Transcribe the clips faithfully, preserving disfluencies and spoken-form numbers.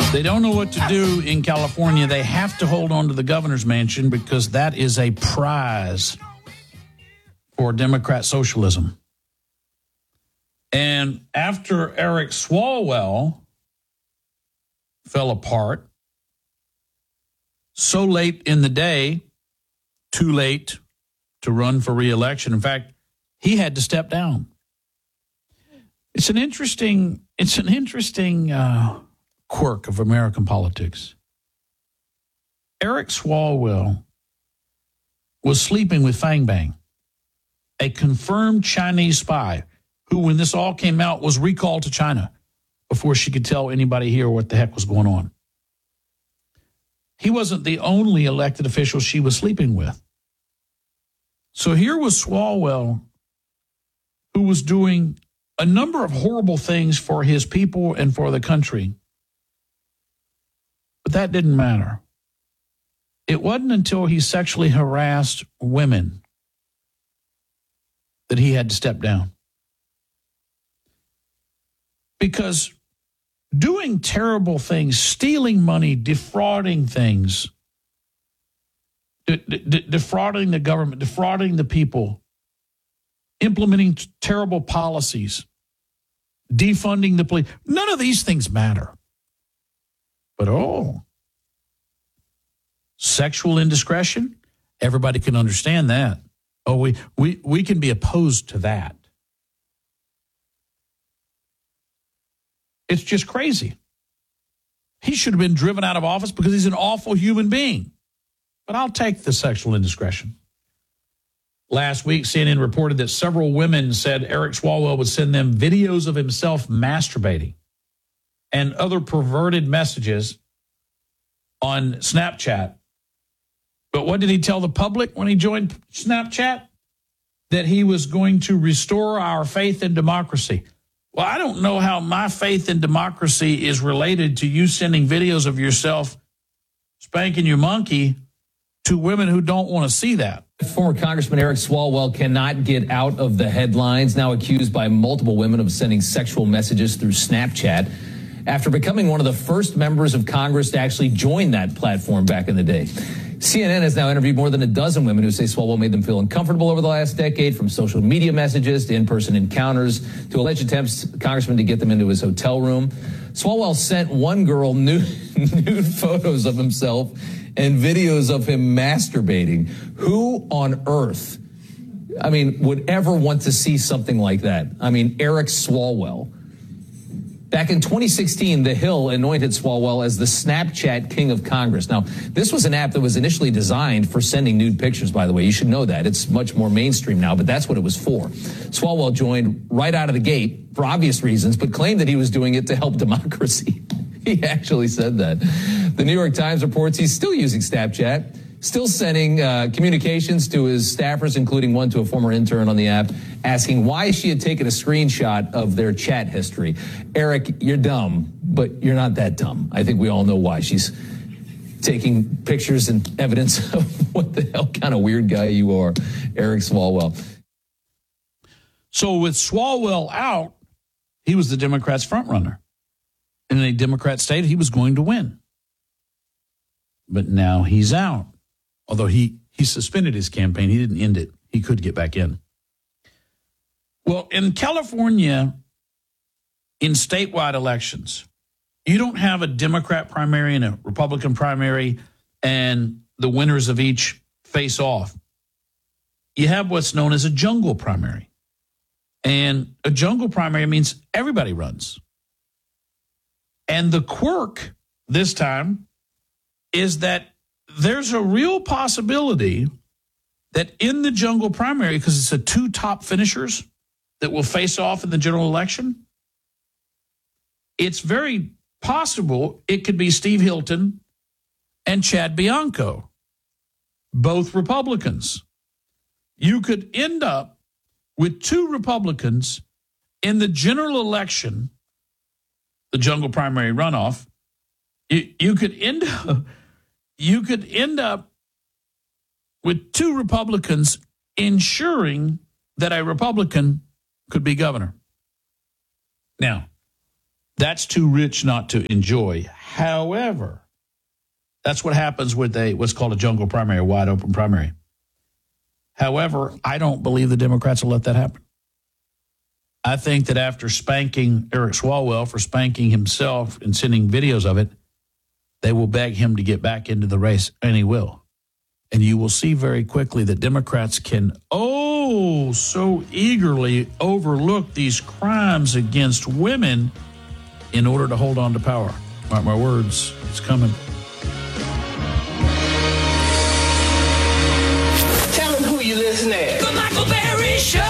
They don't know what to do in California. They have to hold on to the governor's mansion because that is a prize for Democrat socialism. And after Eric Swalwell fell apart so late in the day, too late to run for re-election. In fact, he had to step down. It's an interesting, it's an interesting uh, quirk of American politics. Eric Swalwell was sleeping with Fang Bang, a confirmed Chinese spy who, when this all came out, was recalled to China before she could tell anybody here what the heck was going on. He wasn't the only elected official she was sleeping with. So here was Swalwell, who was doing a number of horrible things for his people and for the country. But that didn't matter. It wasn't until he sexually harassed women that he had to step down. Because doing terrible things, stealing money, defrauding things, de- de- defrauding the government, defrauding the people, implementing t- terrible policies, defunding the police, none of these things matter. But oh, sexual indiscretion, everybody can understand that. Oh, we we we can be opposed to that. It's just crazy. He should have been driven out of office because he's an awful human being. But I'll take the sexual indiscretion. Last week, C N N reported that several women said Eric Swalwell would send them videos of himself masturbating and other perverted messages on Snapchat. But what did he tell the public when he joined Snapchat? That he was going to restore our faith in democracy. Well, I don't know how my faith in democracy is related to you sending videos of yourself spanking your monkey to women who don't want to see that. Former Congressman Eric Swalwell cannot get out of the headlines, now accused by multiple women of sending sexual messages through Snapchat after becoming one of the first members of Congress to actually join that platform back in the day. C N N has now interviewed more than a dozen women who say Swalwell made them feel uncomfortable over the last decade, from social media messages to in-person encounters to alleged attempts, Congressman, to get them into his hotel room. Swalwell sent one girl nude, nude photos of himself and videos of him masturbating. Who on earth, I mean, would ever want to see something like that? I mean, Eric Swalwell. Back in twenty sixteen, The Hill anointed Swalwell as the Snapchat King of Congress. Now, this was an app that was initially designed for sending nude pictures, by the way. You should know that. It's much more mainstream now, but that's what it was for. Swalwell joined right out of the gate for obvious reasons, but claimed that he was doing it to help democracy. He actually said that. The New York Times reports he's still using Snapchat, still sending uh, communications to his staffers, including one to a former intern on the app, asking why she had taken a screenshot of their chat history. Eric, you're dumb, but you're not that dumb. I think we all know why. She's taking pictures and evidence of what the hell kind of weird guy you are, Eric Swalwell. So with Swalwell out, he was the Democrats' frontrunner. In a Democrat state, he was going to win. But now he's out. Although he, he suspended his campaign, he didn't end it. He could get back in. Well, in California, in statewide elections, you don't have a Democrat primary and a Republican primary and the winners of each face off. You have what's known as a jungle primary. And a jungle primary means everybody runs. And the quirk this time is that there's a real possibility that in the jungle primary, because it's the two top finishers that will face off in the general election, it's very possible it could be Steve Hilton and Chad Bianco, both Republicans. You could end up with two Republicans in the general election, the jungle primary runoff. You, you could end up, you could end up with two Republicans ensuring that a Republican could be governor. Now, that's too rich not to enjoy. However, that's what happens with a what's called a jungle primary, a wide open primary. However, I don't believe the Democrats will let that happen. I think that after spanking Eric Swalwell for spanking himself and sending videos of it, they will beg him to get back into the race, and he will. And you will see very quickly that Democrats can, oh, so eagerly overlook these crimes against women in order to hold on to power. Mark my words, it's coming. Tell them who you listen at. The Michael Berry Show.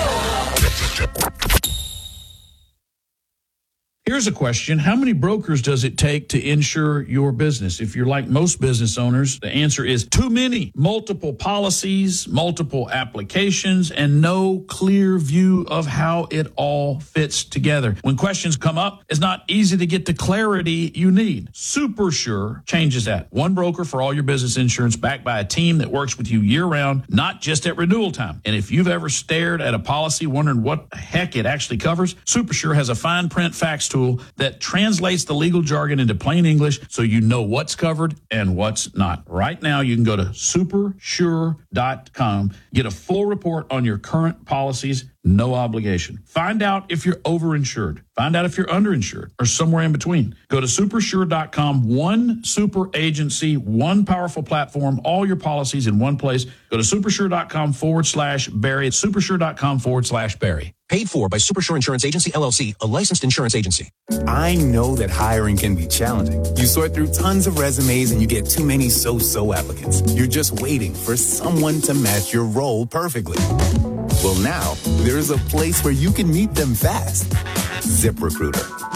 Here's a question. How many brokers does it take to insure your business? If you're like most business owners, the answer is too many. Multiple policies, multiple applications, and no clear view of how it all fits together. When questions come up, it's not easy to get the clarity you need. SuperSure changes that. One broker for all your business insurance, backed by a team that works with you year-round, not just at renewal time. And if you've ever stared at a policy wondering what the heck it actually covers, SuperSure has a fine print facts tool that translates the legal jargon into plain English so you know what's covered and what's not. Right now, you can go to super sure dot com, get a full report on your current policies, no obligation. Find out if you're overinsured. Find out if you're underinsured or somewhere in between. Go to super sure dot com, one super agency, one powerful platform, all your policies in one place. Go to super sure dot com forward slash Barry. It's super sure dot com forward slash Barry. Paid for by SuperSure Insurance Agency, L L C, a licensed insurance agency. I know that hiring can be challenging. You sort through tons of resumes and you get too many so-so applicants. You're just waiting for someone to match your role perfectly. Well, now there's a place where you can meet them fast. ZipRecruiter.